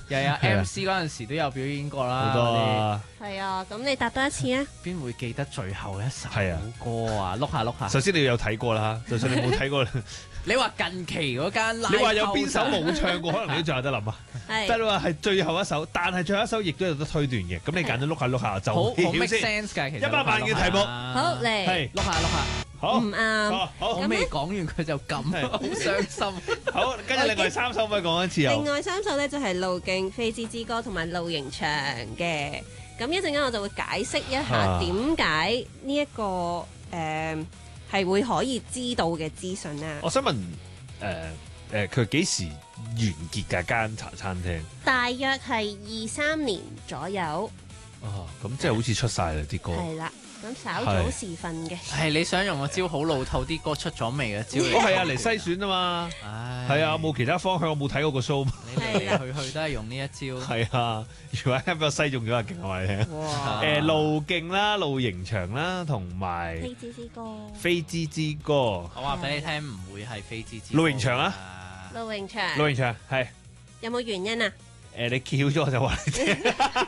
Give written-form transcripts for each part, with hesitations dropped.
又有 MC 嗰陣時都有表演過啦。 好多啊！ 係啊，咁你答多一次啊！ 邊會記得最後一首係啊歌啊？碌下碌下。 首先你要有睇過啦，就算你冇睇過， 你話近期嗰間， 你話有邊首冇唱過，可能你都仲有得諗啊。 係但係你話係最後一首，但係最後一首亦都有得推斷嘅。咁你揀咗碌下碌下就好揭曉 make 先。 sense 㗎，其實 100萬嘅題目好嚟， 係碌下碌下。 好唔啱。 好我未講完佢就咁， 係好傷心。 好，跟住另外3首可唔可以講一次又？ 另外3首咧就係路徑、飛之之歌同埋露營場嘅。咁一陣間我就會解釋一下點解呢一個係會可以知道嘅資訊啦。 我想問佢幾時完結㗎間茶餐廳？ 大約係23年左右， 咁即係好似出晒啦啲歌。 係啦。咁稍早時分嘅， 係你想用個招好老套啲歌出咗未嘅招嚟？ 係啊，嚟篩選啊嘛。係啊，冇其他方向，我冇睇過個 show。 你嚟嚟去去都係用呢一招。 係啊，如果俾我篩中咗啊，勁我話你聽。 哇！ 路徑啦、露營場啦，同埋飛之之歌， 飛之之歌。 我話俾你聽，唔會係飛之之。 露營場啊！ 露營場， 露營場係。 有冇原因啊？ 你翹咗我就話你聽。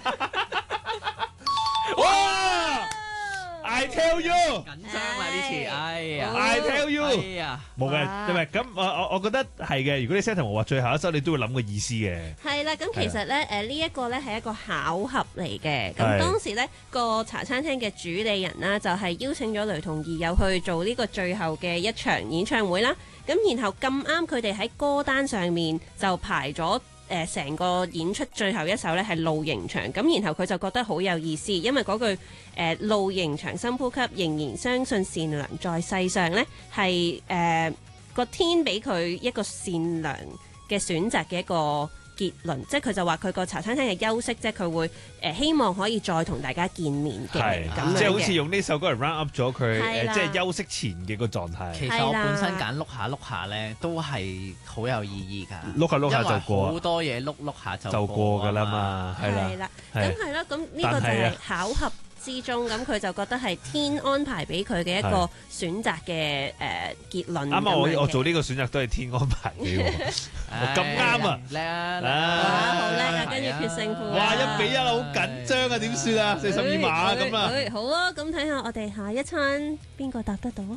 哇！I tell you， 緊張啦呢次，哎呀 I tell you， 哎呀， 冇嘅，因為咁我覺得係嘅。如果你 set 題目話最後一首，你都會諗個意思嘅。 係啦，咁其實咧呢一個咧係一個巧合嚟嘅。 係咁當時咧個茶餐廳嘅主理人啦，就係邀請咗雷同義友去做呢個最後嘅一場演唱會啦。咁然後咁啱佢哋喺歌單上面就排咗成個演出最後一首咧係露營場，咁然後佢就覺得好有意思，因為嗰句露營場深呼吸，仍然相信善良在世上咧係個天俾佢一個善良嘅選擇嘅一個結論，即係佢就話佢個茶餐廳嘅休息，即係佢會希望可以再同大家見面嘅咁樣嘅， 即係好似用呢首歌嚟 round up 咗佢係啦即係休息前嘅個狀態。 其實我本身揀碌下碌下咧，都係好有意義㗎。 碌下碌下就因為過好多嘢碌碌下就過㗎啦嘛，係啦。 係啦，咁係啦，咁呢個就係巧合之中，咁佢就覺得係天安排俾佢嘅一個選擇嘅結論。 啱啱我做呢個選擇都係天安排俾我，咁啱啊！ 叻啊！ 哇，好叻啊！跟住決勝負。 哇，1-1好緊張啊！點算啊？42碼咁啊！ 好啊，咁睇下我哋下一餐邊個答得到啊？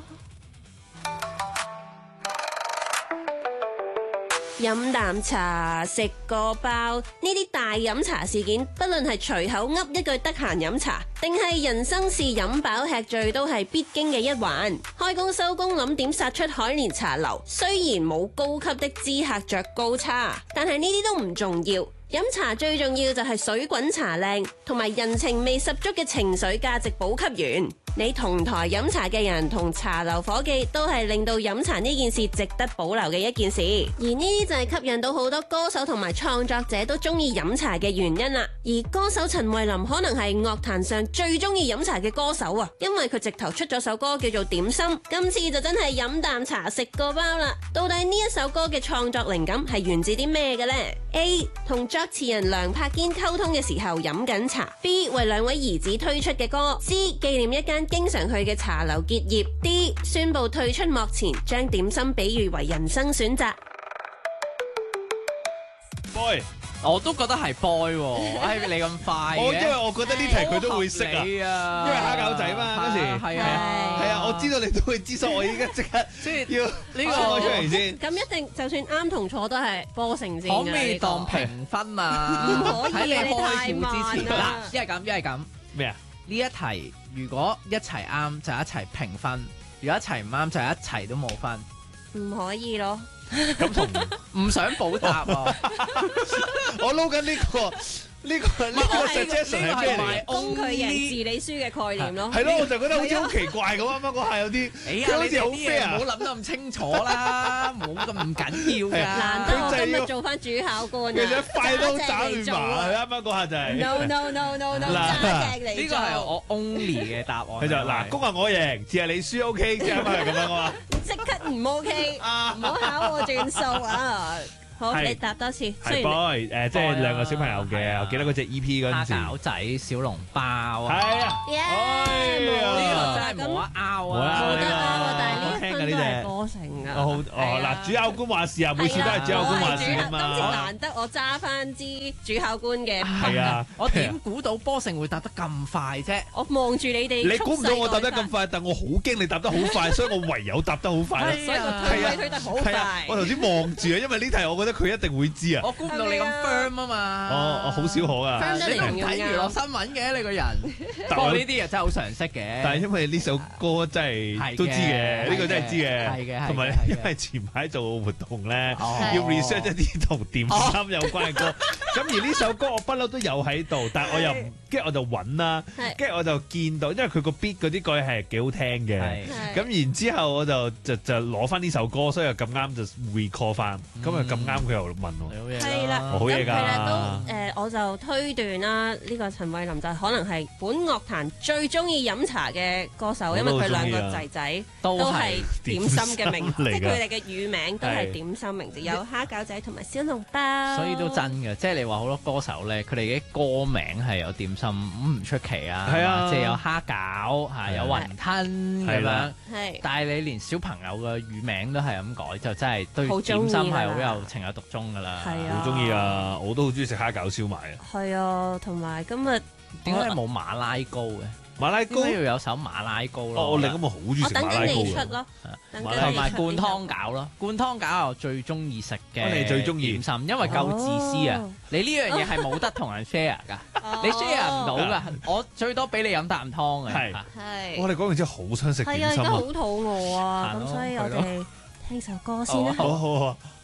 飲啖茶，食個包，呢啲大飲茶事件，不論係隨口噏一句得閒飲茶，定係人生是飲飽吃醉，都係必經嘅一環。開工收工諗點殺出海蓮茶樓，雖然冇高級的知客着高叉，但係呢啲都唔重要。飲茶最重要就係水滾茶靚，同埋人情味十足嘅情緒價值補給員。你同台飲茶嘅人同茶樓伙計都係令到飲茶呢件事值得保留嘅一件事，而呢啲就係吸引到好多歌手同埋創作者都中意飲茶嘅原因啦。而歌手陳慧琳可能係樂壇上最中意飲茶嘅歌手啊，因為佢直頭出咗首歌叫做《點心》，今次就真係飲啖茶食個包啦。到底呢一首歌嘅創作靈感係源自啲咩嘅呢？ A 同作詞人梁柏堅溝通嘅時候飲緊茶， B 為兩位兒子推出嘅歌， C 紀念一間經常去嘅茶樓結業， D 宣布退出幕前，將點心比喻為人生選擇。 Boy， 我都覺得係 boy 喎，你咁快嘅因為我覺得呢題佢都會識啊，因為蝦餃仔嘛嗰時。 係啊， 我知道你都會知，所以我依家即刻即係要呢個開出嚟先。 咁一定就算啱同錯都係波成先可唔㗎可以當評分啊？ 唔可以啊喺你你太開估之前， 慢啦嗱，一係咁，一係咁。 咩啊？ 呢一題如果一齊啱就一齊評分，如果一齊唔啱就一齊都冇分， 唔可以咯。 咁同唔想補答喎。 我撈緊呢個 suggestion 係咩嚟嘅？ 公佢贏字你輸嘅概念咯。 係咯，我就覺得好似好奇怪咁，啱啱嗰下有啲，佢好似好你啲嘢唔 fair 好諗得咁清楚啦，冇咁唔緊要㗎。 難得我今日做翻主考官其實啊！ 快刀斬亂麻，啱啱嗰下就係。 No no no no no， 嗱揸正嚟呢個係我 only 嘅答案。 佢就嗱，公係我贏，字係你輸，OK，即係咁係咁樣啊嘛。 即刻唔 OK，唔好考我轉數啊！好， 係你答多次。 係雖然 boy，即係兩個小朋友係啊嘅，我記得嗰隻 EP 嗰陣時。 蝦餃仔、小籠包啊， 係啊， 耶哎呀呢個冇真係冇得拗冇得啊！ 冇得拗啊！但係呢我聽㗎呢隻一分都係波成㗎。 哦嗱，主考官話事啊，每次都係主考官話事啊今次嘛。 難得我揸翻支主考官嘅， 係啊， 我點估到波成會答得咁快啫？ 我望住你哋， 你估唔到我答得咁快，但我好驚你答得好快，所以我唯有答得好快啦。 所以個推得好係啊快。 我頭先望住啊，因為呢題我覺得佢一定會知啊。 我估唔到你咁 firm 啊嘛。 我好少可啊。 firm 得你都唔嚟睇娛樂新聞嘅你個人，不但我過呢啲嘢真係好常識嘅。 但係因為呢首歌真係都知嘅，呢個真係知嘅。 係嘅， 同埋係嘅因為前排做活動咧， 哦要 research 一啲同點心有關嘅歌。咁而呢首歌我不嬲都有喺度，但係我又唔，跟住我就揾啦，跟住我就見到，因為佢個 beat 嗰啲句係幾好聽嘅。 係咁然之後我就攞翻呢首歌，所以又咁啱就 recall 翻。咁啊咁啱佢又問喎。 係啦， 好嘢㗎咁係啦，都我就推斷啦，呢個陳慧琳就可能係本樂壇最中意飲茶嘅歌手，因為佢兩個仔仔都係點心嘅名字，即係佢哋嘅乳名都係點心名字，有蝦餃仔同埋小籠包。 所以都真嘅，即係你話好多歌手咧，佢哋嘅歌名係有點心，唔出奇啊。 係啊， 即係有蝦餃嚇，有雲吞咁樣。 係， 但係你連小朋友嘅乳名都係咁改，就真係對好點心鍾意係好有情有獨鍾㗎啦。 係啊好中意啊！我都好中意食蝦餃燒賣啊！ 係啊，同埋今日點解冇馬拉糕嘅？ 馬拉糕應該要有首馬拉糕咯。 我另一個好中意我等食馬拉緊你出糕咯，等緊馬拉同埋你出灌湯餃咯，灌湯餃我最中意食嘅， 你最鍾意點心，因為夠自私啊！你呢樣嘢係冇得同人 share 㗎，你 share 唔到㗎。我最多俾你飲啖湯嘅。 係係我哋講完之後好想食點係啊，而心啊！ 家好肚餓啊， 行咯咁所以我係咯哋聽首歌先啦。 好好好。